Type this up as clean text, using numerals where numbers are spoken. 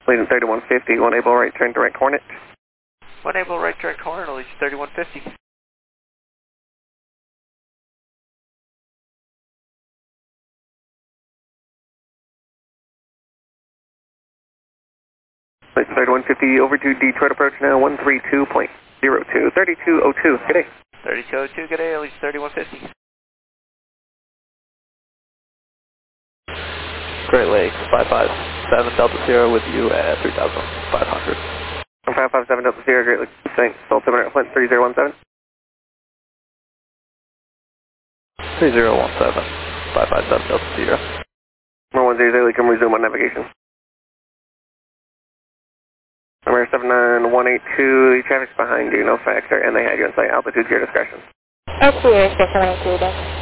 Leading 3150, 1 able right turn direct Hornet. 1 able right direct Hornet, leading 3150. Leading 3150 over to Detroit approach now, 132.02, 3202, good day. 3202, good day, leading 3150. Great Lakes, 557 Delta Sierra with you at 3,500. 557 Delta Sierra, Great Lakes, thanks. Altimeter Flint 3017. 3017, 557 Delta Sierra. Number 100, come resume on navigation. Number 79182, traffic's behind you, no factor, and they had you in sight, altitude to your discretion. Okay, 792,